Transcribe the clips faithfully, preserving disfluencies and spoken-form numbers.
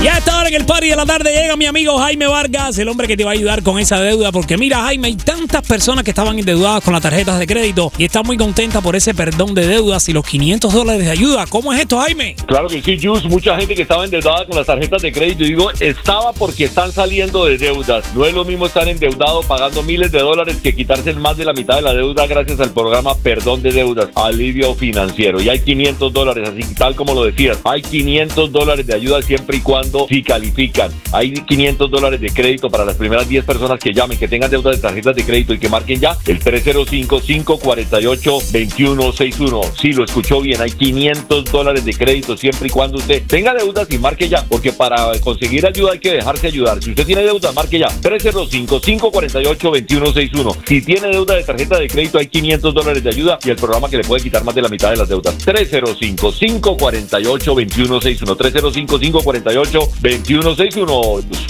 Y a esta hora en el party de la tarde llega mi amigo Jaime Vargas, el hombre que te va a ayudar con esa deuda. Porque mira, Jaime, hay tantas personas que estaban endeudadas con las tarjetas de crédito y están muy contentas por ese perdón de deudas y los quinientos dólares de ayuda. ¿Cómo es esto, Jaime? Claro que sí, Jus. Mucha gente que estaba endeudada con las tarjetas de crédito. Y digo, estaba porque están saliendo de deudas. No es lo mismo estar endeudado pagando miles de dólares que quitarse más de la mitad de la deuda gracias al programa Perdón de Deudas, alivio financiero. Y hay quinientos dólares, así tal como lo decías. Hay quinientos dólares de ayuda siempre y cuando si califican. Hay quinientos dólares de crédito para las primeras diez personas que llamen, que tengan deuda de tarjetas de crédito y que marquen ya el tres cero cinco, cinco cuatro ocho, dos uno seis uno. Sí, lo escuchó bien. Hay quinientos dólares de crédito siempre y cuando usted tenga deudas y marque ya, porque para conseguir ayuda hay que dejarse ayudar. Si usted tiene deuda, marque ya tres cero cinco, cinco cuatro ocho, dos uno seis uno. Si tiene deuda de tarjeta de crédito, hay quinientos dólares de ayuda y el programa que le puede quitar más de la mitad de las deudas. tres cero cinco, cinco cuatro ocho, dos uno seis uno. tres cero cinco, cinco cuatro ocho, dos uno seis uno.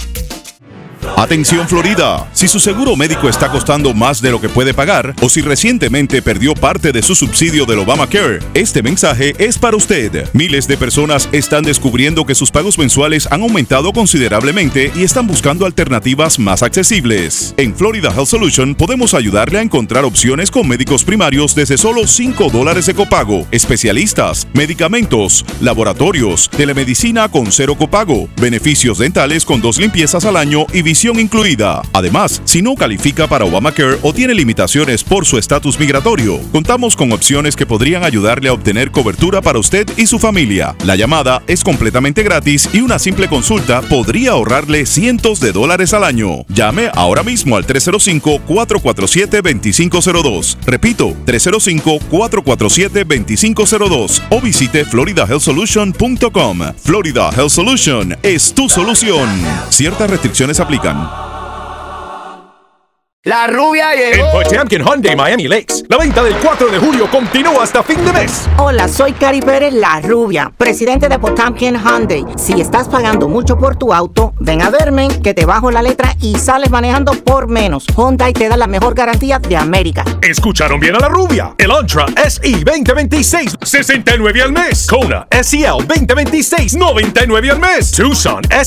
Atención Florida, si su seguro médico está costando más de lo que puede pagar o si recientemente perdió parte de su subsidio del Obamacare, este mensaje es para usted. Miles de personas están descubriendo que sus pagos mensuales han aumentado considerablemente y están buscando alternativas más accesibles. En Florida Health Solution podemos ayudarle a encontrar opciones con médicos primarios desde solo cinco dólares de copago, especialistas, medicamentos, laboratorios, telemedicina con cero copago, beneficios dentales con dos limpiezas al año y visión incluida. Además, si no califica para Obamacare o tiene limitaciones por su estatus migratorio, contamos con opciones que podrían ayudarle a obtener cobertura para usted y su familia. La llamada es completamente gratis y una simple consulta podría ahorrarle cientos de dólares al año. Llame ahora mismo al tres cero cinco, cuatro cuatro siete, dos cinco cero dos. Repito, tres cero cinco, cuatro cuatro siete, dos cinco cero dos o visite florida health solution punto com. Florida Health Solution es tu solución. Ciertas restricciones aplican. La rubia llegó. En Potemkin Hyundai Miami Lakes, la venta del cuatro de julio continúa hasta fin de mes. Hola, soy Cari Pérez, la rubia, presidente de Potemkin Hyundai. Si estás pagando mucho por tu auto, ven a verme, que te bajo la letra y sales manejando por menos. Hyundai te da la mejor garantía de América. Escucharon bien a la rubia. El Antra S E veinte veintiséis, sesenta y nueve al mes. Kona S E L veinte veintiséis, noventa y nueve al mes. Tucson